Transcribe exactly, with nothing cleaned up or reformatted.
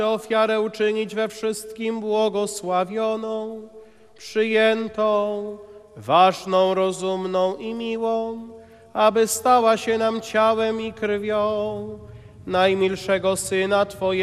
ofiarę uczynić we wszystkim błogosławioną, przyjętą, ważną, rozumną i miłą, aby stała się nam ciałem i krwią najmilszego Syna Twojego,